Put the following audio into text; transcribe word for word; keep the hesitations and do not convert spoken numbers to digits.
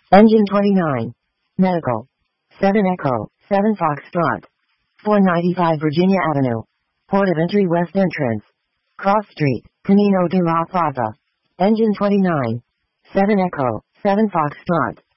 Engine twenty-nine. Medical. seven Echo, seven Foxtrot. four ninety-five Virginia Avenue. Port of Entry West Entrance. Cross Street, Camino de la Plaza. Engine twenty-nine. seven Echo, seven Foxtrot.